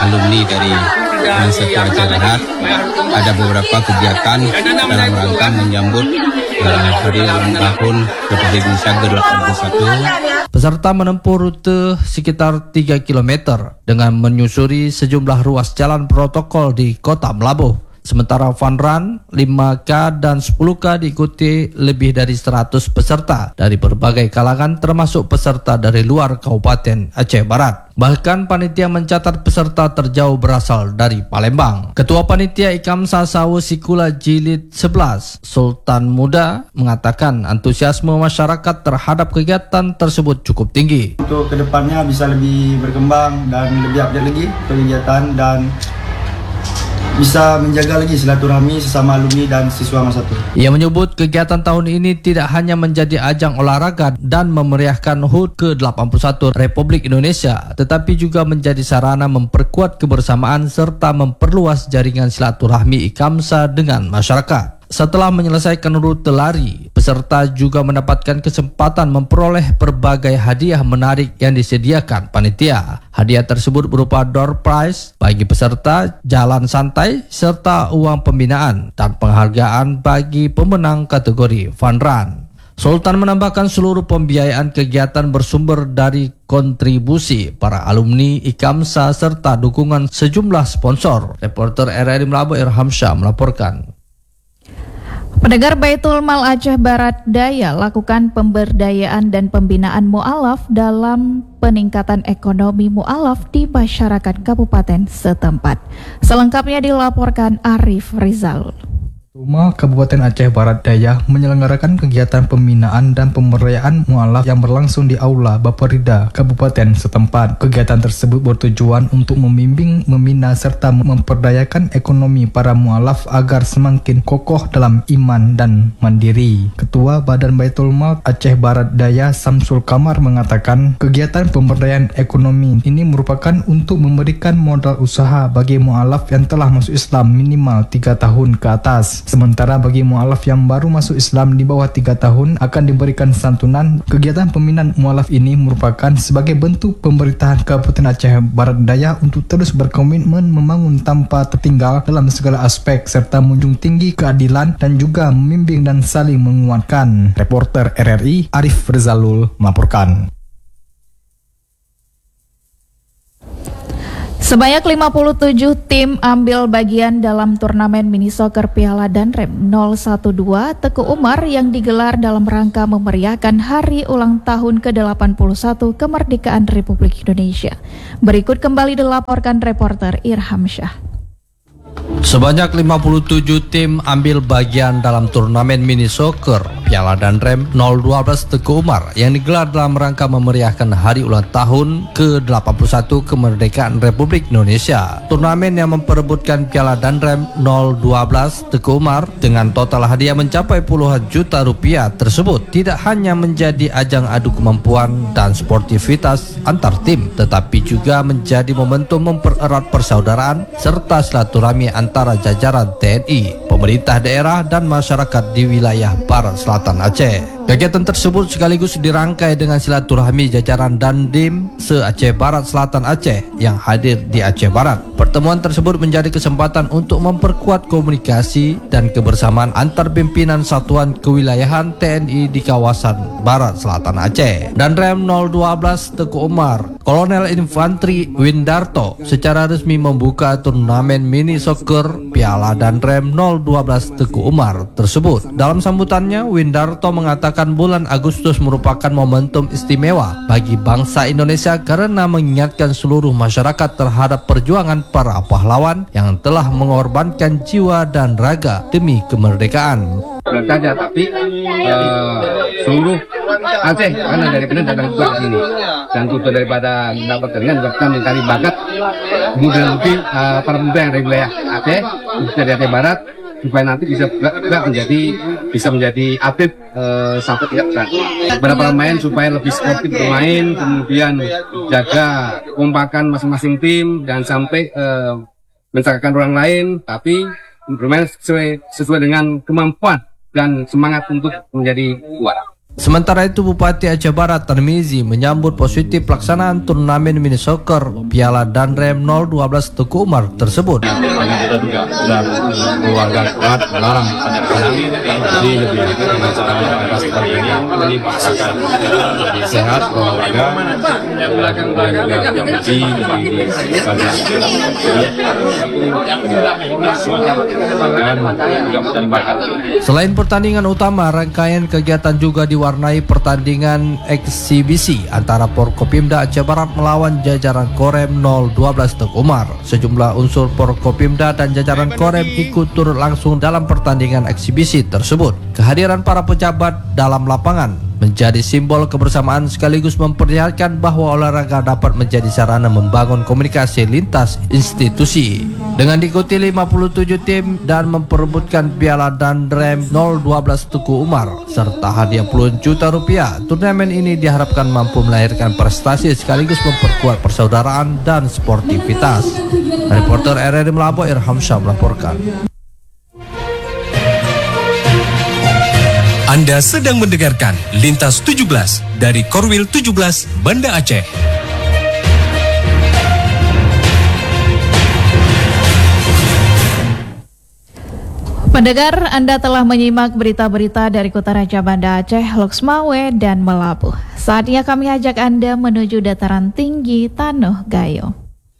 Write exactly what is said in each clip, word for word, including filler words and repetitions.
alumni dari Satu Aceh Barat ada beberapa kegiatan dalam rangka menyambut uh, hari ulang tahun Republik Indonesia ke delapan puluh satu. Peserta menempuh rute sekitar tiga kilometer dengan menyusuri sejumlah ruas jalan protokol di Kota Melabuh. Sementara fun run lima K dan sepuluh K diikuti lebih dari seratus peserta dari berbagai kalangan termasuk peserta dari luar Kabupaten Aceh Barat. Bahkan panitia mencatat peserta terjauh berasal dari Palembang. Ketua Panitia Ikamsa Sawu Sikula Jilid sebelas, Sultan Muda, mengatakan antusiasme masyarakat terhadap kegiatan tersebut cukup tinggi. Untuk kedepannya bisa lebih berkembang dan lebih update lagi kegiatan dan bisa menjaga lagi silaturahmi sesama alumni dan siswa masa satu. Ia menyebut kegiatan tahun ini tidak hanya menjadi ajang olahraga dan memeriahkan H U T ke delapan puluh satu Republik Indonesia, tetapi juga menjadi sarana memperkuat kebersamaan serta memperluas jaringan silaturahmi Ikamsa dengan masyarakat. Setelah menyelesaikan rute lari, peserta juga mendapatkan kesempatan memperoleh berbagai hadiah menarik yang disediakan panitia. Hadiah tersebut berupa door prize bagi peserta, jalan santai, serta uang pembinaan dan penghargaan bagi pemenang kategori fun run. Sultan menambahkan seluruh pembiayaan kegiatan bersumber dari kontribusi para alumni Ikamsa serta dukungan sejumlah sponsor. Reporter R R I Melabuh Irhamsyah melaporkan. Pendengar, Baitul Mal Aceh Barat Daya lakukan pemberdayaan dan pembinaan mu'alaf dalam peningkatan ekonomi mu'alaf di masyarakat kabupaten setempat. Selengkapnya dilaporkan Arif Rizal. Rumah Kabupaten Aceh Barat Daya menyelenggarakan kegiatan pembinaan dan pemberdayaan mu'alaf yang berlangsung di Aula Baperida, Kabupaten setempat. Kegiatan tersebut bertujuan untuk membimbing, membina serta memperdayakan ekonomi para mu'alaf agar semakin kokoh dalam iman dan mandiri. Ketua Badan Baitul Mal Aceh Barat Daya Samsul Kamar mengatakan kegiatan pemberdayaan ekonomi ini merupakan untuk memberikan modal usaha bagi mu'alaf yang telah masuk Islam minimal tiga tahun ke atas. Sementara bagi mu'alaf yang baru masuk Islam di bawah tiga tahun akan diberikan santunan. Kegiatan pembinaan mu'alaf ini merupakan sebagai bentuk pemerintahan Kabupaten Aceh Barat Daya untuk terus berkomitmen membangun tanpa tertinggal dalam segala aspek serta menjunjung tinggi keadilan dan juga membimbing dan saling menguatkan. Reporter R R I Arif Rizalul melaporkan. Sebanyak lima puluh tujuh tim ambil bagian dalam turnamen mini soccer Piala Danrem nol satu dua Teguh Umar yang digelar dalam rangka memeriahkan hari ulang tahun ke delapan puluh satu kemerdekaan Republik Indonesia. Berikut kembali dilaporkan reporter Irhamsyah. Sebanyak lima puluh tujuh tim ambil bagian dalam turnamen mini soccer Piala Danrem nol satu dua Teguh Umar yang digelar dalam rangka memeriahkan hari ulang tahun ke delapan puluh satu kemerdekaan Republik Indonesia. Turnamen yang memperebutkan Piala Danrem nol satu dua Teguh Umar dengan total hadiah mencapai puluhan juta rupiah tersebut tidak hanya menjadi ajang adu kemampuan dan sportivitas antar tim, tetapi juga menjadi momentum mempererat persaudaraan serta silaturahmi antara jajaran T N I, pemerintah daerah dan masyarakat di wilayah Barat Selatan Aceh. Kegiatan tersebut sekaligus dirangkai dengan silaturahmi jajaran Dandim se-Aceh Barat Selatan Aceh yang hadir di Aceh Barat. Pertemuan tersebut menjadi kesempatan untuk memperkuat komunikasi dan kebersamaan antar pimpinan satuan kewilayahan T N I di kawasan Barat Selatan Aceh. Danrem nol satu dua Teguh Umar, Kolonel Infantri Windarto secara resmi membuka turnamen mini soccer Piala Danrem nol satu dua Teguh Umar tersebut. Dalam sambutannya, Windarto mengatakan bulan Agustus merupakan momentum istimewa bagi bangsa Indonesia karena mengingatkan seluruh masyarakat terhadap perjuangan para pahlawan yang telah mengorbankan jiwa dan raga demi kemerdekaan. Bukan saja, tapi uh, seluruh Aceh karena dari benar datang juga ke sini, dan tujuan daripada dapat jaringan juga kita mencari bakat muda-mudi uh, para pemuda yang dari wilayah Aceh, dari Aceh Barat, supaya nanti bisa juga menjadi bisa menjadi atlet uh, sampai tidak berat. Beberapa pemain supaya lebih sportif bermain, kemudian jaga kompakan masing-masing tim dan sampai uh, mencakapkan orang lain, tapi bermain sesuai sesuai dengan kemampuan dan semangat untuk menjadi kuat. Sementara itu Bupati Aceh Barat Tarmizi menyambut positif pelaksanaan turnamen mini soccer Piala Danrem nol dua belas Teguh Umar tersebut. Kita juga sudah keluarga kuat melarang jadi lebih acara seperti ini menyipaksakan lebih sehat olahraga olahraga yang bersih lebih Selain pertandingan utama, rangkaian kegiatan juga diwarnai pertandingan eksibisi antara Porkopimda Aceh Barat melawan jajaran Korem nol dua belas Teguh Umar. Sejumlah unsur Porkopimda dan jajaran Korem ikut turut langsung dalam pertandingan eksibisi tersebut. Kehadiran para pejabat dalam lapangan menjadi simbol kebersamaan sekaligus memperlihatkan bahwa olahraga dapat menjadi sarana membangun komunikasi lintas institusi. Dengan diikuti lima puluh tujuh tim dan memperebutkan Piala Danrem nol dua belas Teguh Umar serta hadiah puluhan juta rupiah, turnamen ini diharapkan mampu melahirkan prestasi sekaligus memperkuat persaudaraan dan sportivitas. Reporter R R I Melabo Irham Syah melaporkan. Anda sedang mendengarkan Lintas tujuh belas dari Korwil tujuh belas Banda Aceh. Pendengar, Anda telah menyimak berita-berita dari Kota Raja Banda Aceh, Loksmawe, dan Melabuh. Saatnya kami ajak Anda menuju dataran tinggi Tanoh Gayo.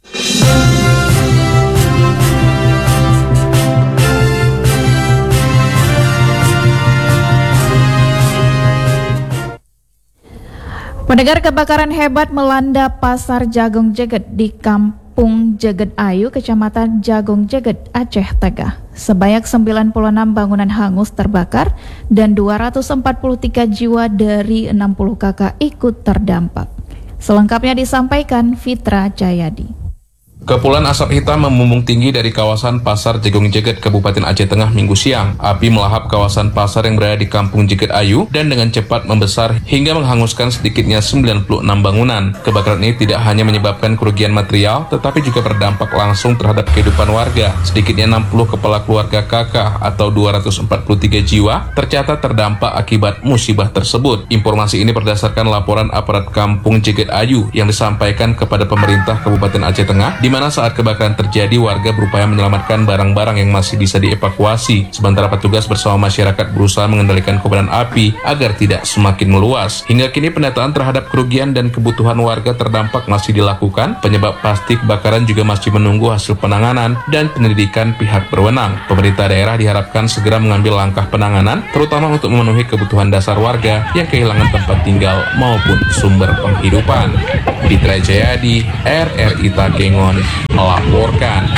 Pendengar, kebakaran hebat melanda pasar Jagung Jeget di Kampung Jeget Ayu, Kecamatan Jagung Jeget, Aceh Tengah. Sebanyak sembilan puluh enam bangunan hangus terbakar dan dua ratus empat puluh tiga jiwa dari enam puluh kakak ikut terdampak. Selengkapnya disampaikan Fitra Jayadi. Kepulan asap hitam membumbung tinggi dari kawasan Pasar Jagung Jeget, Kabupaten Aceh Tengah Minggu siang. Api melahap kawasan pasar yang berada di Kampung Jeget Ayu dan dengan cepat membesar hingga menghanguskan sedikitnya sembilan puluh enam bangunan. Kebakaran ini tidak hanya menyebabkan kerugian material, tetapi juga berdampak langsung terhadap kehidupan warga. Sedikitnya enam puluh kepala keluarga kakak atau dua ratus empat puluh tiga jiwa tercatat terdampak akibat musibah tersebut. Informasi ini berdasarkan laporan aparat Kampung Jeget Ayu yang disampaikan kepada pemerintah Kabupaten Aceh Tengah, di mana saat kebakaran terjadi warga berupaya menyelamatkan barang-barang yang masih bisa dievakuasi, sementara petugas bersama masyarakat berusaha mengendalikan kobaran api agar tidak semakin meluas. Hingga kini pendataan terhadap kerugian dan kebutuhan warga terdampak masih dilakukan. Penyebab pasti kebakaran juga masih menunggu hasil penanganan dan penyelidikan pihak berwenang. Pemerintah daerah diharapkan segera mengambil langkah penanganan, terutama untuk memenuhi kebutuhan dasar warga yang kehilangan tempat tinggal maupun sumber penghidupan. Fitra Jayadi, R R I Takengon melaporkan.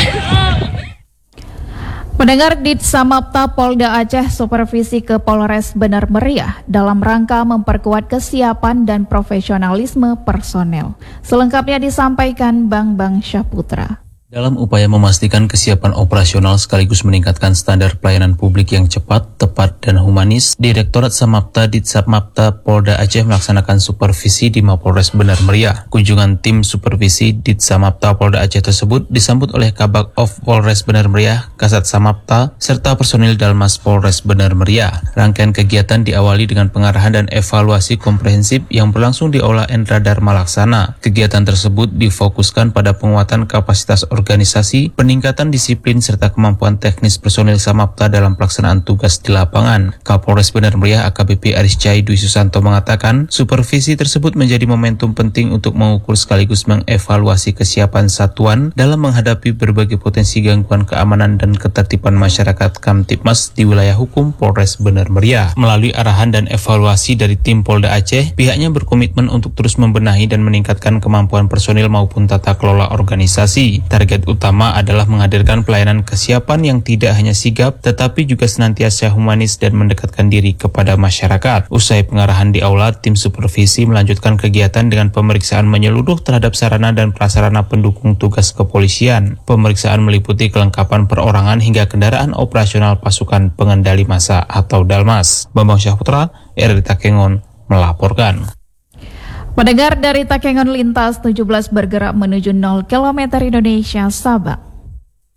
Pendengar, Ditsamapta Polda Aceh supervisi ke Polres Benar Meriah dalam rangka memperkuat kesiapan dan profesionalisme personel. Selengkapnya disampaikan Bang Bang Syahputra. Dalam upaya memastikan kesiapan operasional sekaligus meningkatkan standar pelayanan publik yang cepat, tepat, dan humanis, Direktorat Samapta Ditsamapta Polda Aceh melaksanakan supervisi di Mapolres Benar Meriah. Kunjungan tim supervisi Ditsamapta Polda Aceh tersebut disambut oleh Kabak Of Polres Benar Meriah, Kasat Samapta, serta personil Dalmas Polres Benar Meriah. Rangkaian kegiatan diawali dengan pengarahan dan evaluasi komprehensif yang berlangsung di Aula Endra Dharma Laksana. Kegiatan tersebut difokuskan pada penguatan kapasitas organisasi, peningkatan disiplin, serta kemampuan teknis personil Samapta dalam pelaksanaan tugas di lapangan. Kapolres Benar Meriah A K B P Aris Cai Dwi Susanto mengatakan, supervisi tersebut menjadi momentum penting untuk mengukur sekaligus mengevaluasi kesiapan satuan dalam menghadapi berbagai potensi gangguan keamanan dan ketertiban masyarakat Kamtibmas di wilayah hukum Polres Benar Meriah. Melalui arahan dan evaluasi dari tim Polda Aceh, pihaknya berkomitmen untuk terus membenahi dan meningkatkan kemampuan personil maupun tata kelola organisasi. Target utama adalah menghadirkan pelayanan kesiapan yang tidak hanya sigap, tetapi juga senantiasa humanis dan mendekatkan diri kepada masyarakat. Usai pengarahan di aula, tim supervisi melanjutkan kegiatan dengan pemeriksaan menyeluruh terhadap sarana dan prasarana pendukung tugas kepolisian. Pemeriksaan meliputi kelengkapan perorangan hingga kendaraan operasional pasukan pengendali massa atau Dalmas. Bambang Syahputra, R R I Takengon melaporkan. Pendengar, dari Takengon Lintas tujuh belas bergerak menuju nol kilometer Indonesia Sabah.